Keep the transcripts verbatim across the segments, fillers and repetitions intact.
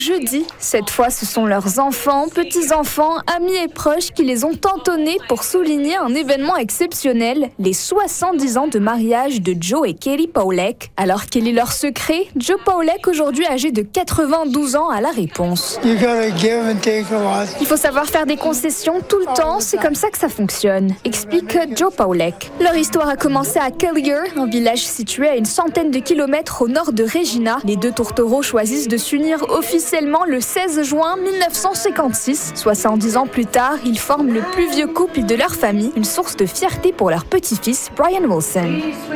Jeudi, cette fois ce sont leurs enfants, petits-enfants, amis et proches qui les ont entonnés pour souligner un événement exceptionnel, les soixante-dix ans de mariage de Joe et Katie Pawlak. Alors quel est leur secret? Joe Pawlak, aujourd'hui âgé de quatre-vingt-douze ans, a la réponse. You gotta give and take a lot. Il faut savoir faire des concessions tout le temps, c'est comme ça que ça fonctionne, explique Joe Pawlak. Leur histoire a commencé à Collier, un village situé à une centaine de kilomètres au nord de Regina. Les deux tourtereaux choisissent de s'unir officiellement le seize juin mille neuf cent cinquante-six. soixante-dix ans plus tard, ils forment le plus vieux couple de leur famille, une source de fierté pour leur petit-fils, Brian Wilson.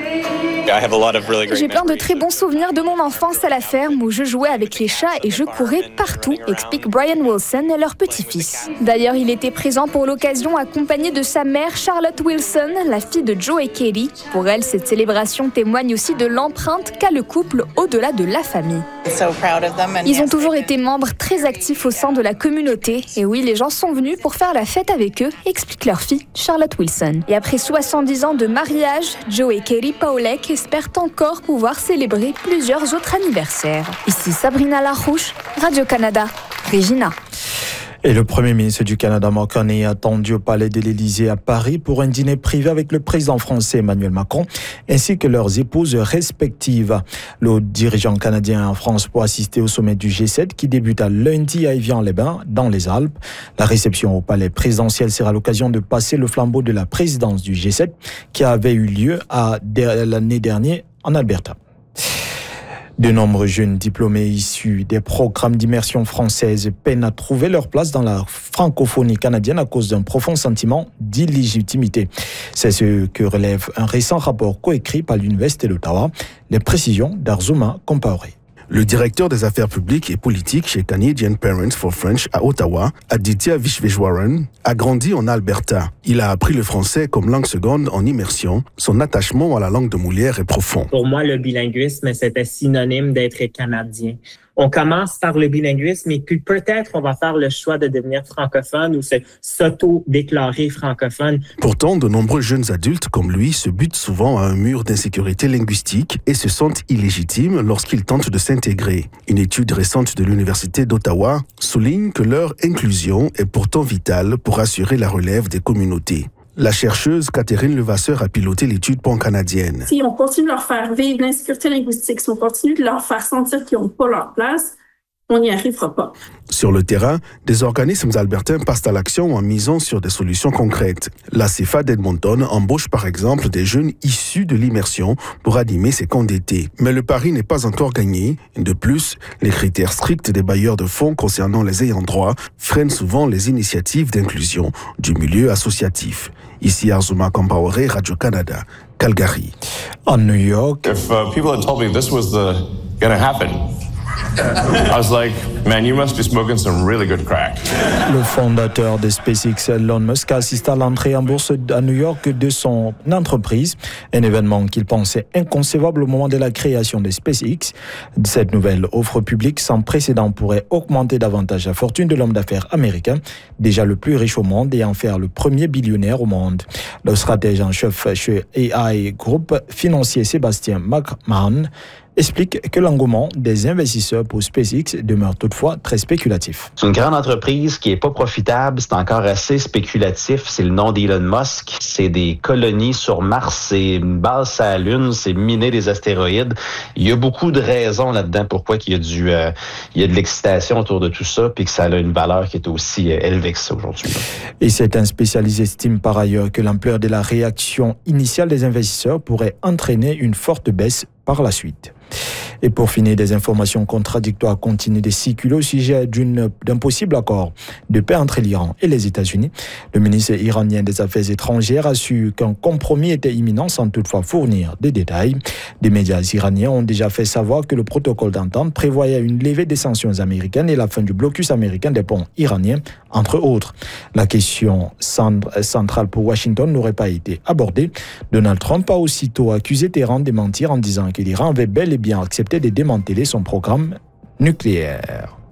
J'ai plein de très bons souvenirs de mon enfance à la ferme où je jouais avec les chats et je courais partout, explique Brian Wilson, leur petit-fils. D'ailleurs, il était présent pour l'occasion accompagné de sa mère Charlotte Wilson, la fille de Joe et Katie. Pour elle, cette célébration témoigne aussi de l'empreinte qu'a le couple au-delà de la famille. Ils ont toujours été membres très actifs au sein de la communauté. Et oui, les gens sont venus pour faire la fête avec eux, explique leur fille, Charlotte Wilson. Et après soixante-dix ans de mariage, Joe et Katie Pawlak espèrent encore pouvoir célébrer plusieurs autres anniversaires. Ici Sabrina Larouche, Radio-Canada, Regina. Et le Premier ministre du Canada, Mark Carney, est attendu au Palais de l'Élysée à Paris pour un dîner privé avec le président français Emmanuel Macron ainsi que leurs épouses respectives. Le dirigeant canadien en France pour assister au sommet du G sept qui débute à lundi à Évian-les-Bains, dans les Alpes. La réception au Palais présidentiel sera l'occasion de passer le flambeau de la présidence du G sept qui avait eu lieu à, l'année dernière en Alberta. De nombreux jeunes diplômés issus des programmes d'immersion française peinent à trouver leur place dans la francophonie canadienne à cause d'un profond sentiment d'illégitimité. C'est ce que relève un récent rapport coécrit par l'Université d'Ottawa. Les précisions d'Arzuma Compaoré. Le directeur des affaires publiques et politiques chez Canadian Parents for French à Ottawa, Aditya Vishveshwaran, a grandi en Alberta. Il a appris le français comme langue seconde en immersion. Son attachement à la langue de Molière est profond. Pour moi, le bilinguisme, c'était synonyme d'être canadien. On commence par le bilinguisme et puis peut-être on va faire le choix de devenir francophone ou se s'auto-déclarer francophone. Pourtant, de nombreux jeunes adultes comme lui se butent souvent à un mur d'insécurité linguistique et se sentent illégitimes lorsqu'ils tentent de s'intégrer. Une étude récente de l'Université d'Ottawa souligne que leur inclusion est pourtant vitale pour assurer la relève des communautés. La chercheuse Catherine Levasseur a piloté l'étude pan-canadienne. Si on continue de leur faire vivre l'insécurité linguistique, si on continue de leur faire sentir qu'ils n'ont pas leur place, on n'y arrivera pas. Sur le terrain, des organismes albertains passent à l'action en misant sur des solutions concrètes. La C F A d'Edmonton embauche par exemple des jeunes issus de l'immersion pour animer ses camps d'été. Mais le pari n'est pas encore gagné. De plus, les critères stricts des bailleurs de fonds concernant les ayants droit freinent souvent les initiatives d'inclusion du milieu associatif. Ici Arzuma Compaoré, Radio-Canada, Calgary. En New York, If uh, people had told me this was the gonna happen, I was like, man, you must be smoking some really good crack. le fondateur de SpaceX, Elon Musk, assiste à l'entrée en bourse à New York de son entreprise, un événement qu'il pensait inconcevable au moment de la création de SpaceX. Cette nouvelle offre publique sans précédent pourrait augmenter davantage la fortune de l'homme d'affaires américain, déjà le plus riche au monde, et en faire le premier billionnaire au monde. Le stratège en chef chez A I Group financier Sébastien McMahon explique que l'engouement des investisseurs pour SpaceX demeure toutefois très spéculatif. C'est une grande entreprise qui n'est pas profitable, c'est encore assez spéculatif, c'est le nom d'Elon Musk, c'est des colonies sur Mars, c'est une base à la Lune, c'est miner des astéroïdes. Il y a beaucoup de raisons là-dedans pourquoi il y a, du, euh, il y a de l'excitation autour de tout ça puis que ça a une valeur qui est aussi euh, élevée que ça aujourd'hui. Et certains spécialistes estiment par ailleurs que l'ampleur de la réaction initiale des investisseurs pourrait entraîner une forte baisse par la suite. Et pour finir, des informations contradictoires continuent de circuler au sujet d'une, d'un possible accord de paix entre l'Iran et les États-Unis. Le ministre iranien des Affaires étrangères a su qu'un compromis était imminent sans toutefois fournir des détails. Des médias iraniens ont déjà fait savoir que le protocole d'entente prévoyait une levée des sanctions américaines et la fin du blocus américain des ponts iraniens, entre autres. La question centrale pour Washington n'aurait pas été abordée. Donald Trump a aussitôt accusé Téhéran de mentir en disant que l'Iran avait bel et bien accepté de démanteler son programme nucléaire.